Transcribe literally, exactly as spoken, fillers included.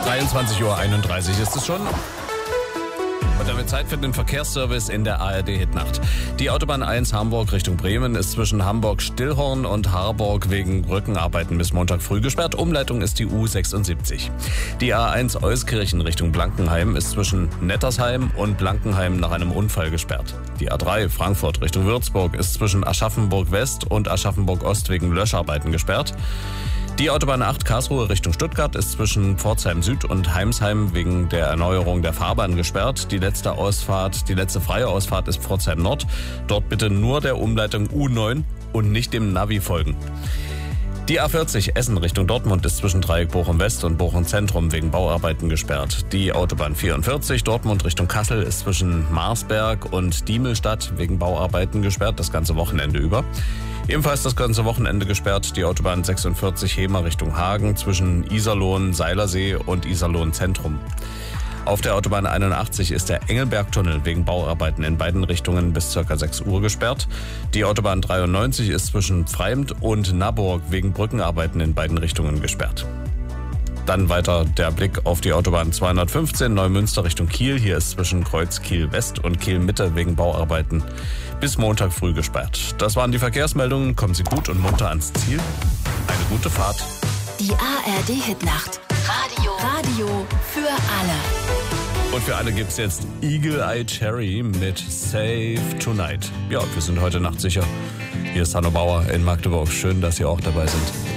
dreiundzwanzig Uhr einunddreißig ist es schon. Und damit Zeit für den Verkehrsservice in der A R D-Hitnacht. Die Autobahn eins Hamburg Richtung Bremen ist zwischen Hamburg-Stillhorn und Harburg wegen Brückenarbeiten bis Montag früh gesperrt. Umleitung ist die U sechsundsiebzig. Die A eins Euskirchen Richtung Blankenheim ist zwischen Nettersheim und Blankenheim nach einem Unfall gesperrt. Die A drei Frankfurt Richtung Würzburg ist zwischen Aschaffenburg West und Aschaffenburg Ost wegen Löscharbeiten gesperrt. Die Autobahn acht Karlsruhe Richtung Stuttgart ist zwischen Pforzheim Süd und Heimsheim wegen der Erneuerung der Fahrbahn gesperrt. Die letzte Ausfahrt, die letzte freie Ausfahrt ist Pforzheim Nord. Dort bitte nur der Umleitung U neun und nicht dem Navi folgen. Die A vierzig Essen Richtung Dortmund ist zwischen Dreieck Bochum West und Bochum Zentrum wegen Bauarbeiten gesperrt. Die Autobahn vierundvierzig Dortmund Richtung Kassel ist zwischen Marsberg und Diemelstadt wegen Bauarbeiten gesperrt, das ganze Wochenende über. Ebenfalls das ganze Wochenende gesperrt die Autobahn sechsundvierzig Hemer Richtung Hagen zwischen Iserlohn Seilersee und Iserlohn Zentrum. Auf der Autobahn einundachtzig ist der Engelbergtunnel wegen Bauarbeiten in beiden Richtungen bis ca. sechs Uhr gesperrt. Die Autobahn dreiundneunzig ist zwischen Pfreimd und Naburg wegen Brückenarbeiten in beiden Richtungen gesperrt. Dann weiter der Blick auf die Autobahn zweihundertfünfzehn Neumünster Richtung Kiel. Hier ist zwischen Kreuz Kiel West und Kiel Mitte wegen Bauarbeiten bis Montag früh gesperrt. Das waren die Verkehrsmeldungen. Kommen Sie gut und munter ans Ziel. Eine gute Fahrt. Die A R D-Hitnacht. Radio. Radio für alle. Und für alle gibt's jetzt Eagle Eye Cherry mit Save Tonight. Ja, wir sind heute Nacht sicher. Hier ist Hanno Bauer in Magdeburg. Schön, dass Sie auch dabei sind.